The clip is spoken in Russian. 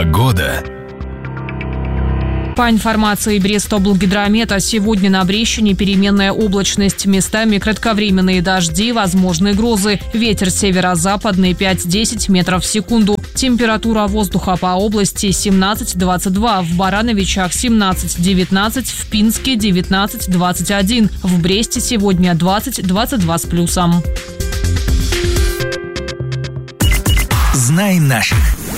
Погода. По информации Брестоблгидромета, сегодня на Брещине переменная облачность, местами кратковременные дожди, возможны грозы. Ветер северо-западный 5-10 метров в секунду. Температура воздуха по области 17-22, в Барановичах 17-19, в Пинске 19-21, в Бресте сегодня 20-22 с плюсом. Знай наших.